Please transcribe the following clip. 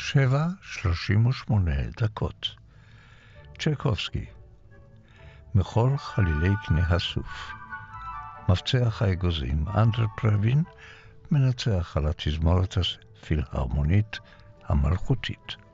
7:38. צ'ייקובסקי, מכל חלילי קנה הסוף. מפצח האגוזים, אנדר פרווין, מנצח על התזמורת הפילהרמונית המלכותית.